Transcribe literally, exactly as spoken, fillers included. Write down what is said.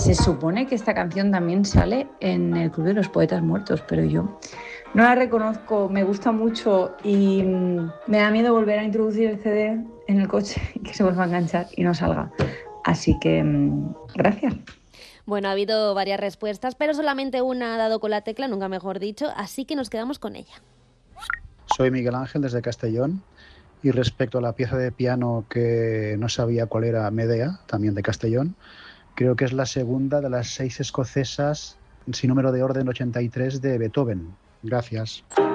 Se supone que esta canción también sale en el Club de los Poetas Muertos, pero yo no la reconozco, me gusta mucho y me da miedo volver a introducir el C D en el coche y que se vuelva a enganchar y no salga. Así que, gracias. Bueno, ha habido varias respuestas, pero solamente una ha dado con la tecla, nunca mejor dicho, así que nos quedamos con ella. Soy Miguel Ángel desde Castellón y respecto a la pieza de piano que no sabía cuál era, Medea, también de Castellón, creo que es la segunda de las seis escocesas sin número de orden ochenta y tres de Beethoven. Gracias.